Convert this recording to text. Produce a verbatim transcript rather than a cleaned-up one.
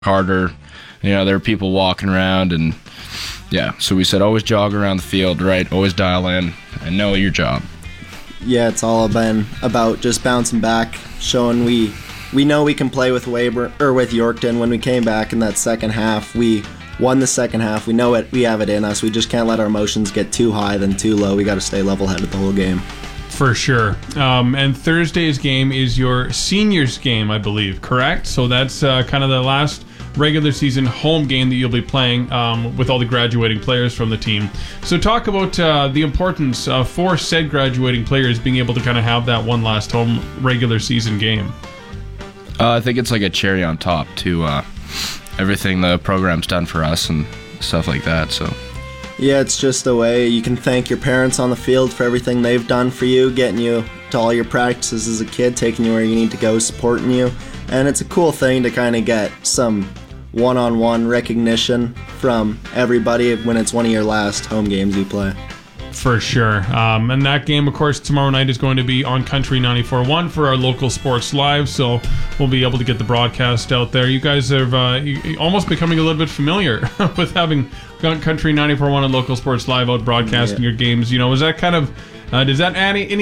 harder. You know, there are people walking around, and yeah, so we said always jog around the field, right? Always dial in and know your job. Yeah, it's all been about just bouncing back, showing we we know we can play with Weyburn or with Yorkton. When we came back in that second half, we won the second half. We know it. We have it in us. We just can't let our emotions get too high than too low. We got to stay level-headed the whole game. For sure. Um, and Thursday's game is your seniors game, I believe, correct? So that's uh, kind of the last regular season home game that you'll be playing um, with all the graduating players from the team. So talk about uh, the importance uh, for said graduating players being able to kind of have that one last home regular season game. Uh, I think it's like a cherry on top to uh, everything the program's done for us and stuff like that. So yeah, it's just a way you can thank your parents on the field for everything they've done for you, getting you to all your practices as a kid, taking you where you need to go, supporting you. And it's a cool thing to kind of get some one-on-one recognition from everybody when it's one of your last home games you play. For sure. Um, and that game, of course, tomorrow night is going to be on Country ninety-four point one for our local sports live, so we'll be able to get the broadcast out there. You guys are uh, almost becoming a little bit familiar with having Country ninety-four point one and local sports live out broadcasting yeah. your games. You know, is that kind of, uh, does that add any